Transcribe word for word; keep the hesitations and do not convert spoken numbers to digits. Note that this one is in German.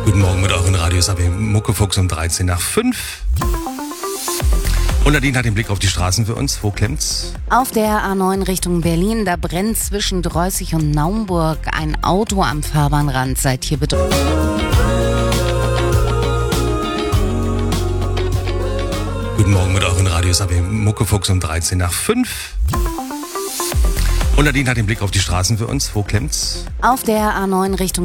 Guten Morgen mit euren Radios ab im Muckefuchs um dreizehn nach fünf. Und Nadine hat den Blick auf die Straßen für uns. Wo klemmt's? Auf der A neun Richtung Berlin, da brennt zwischen Dreußig und Naumburg ein Auto am Fahrbahnrand. Seid hier bitte. Guten Morgen mit euren Radios ab im Muckefuchs um dreizehn nach fünf. Und Nadine hat den Blick auf die Straßen für uns. Wo klemmt's? Auf der A neun Richtung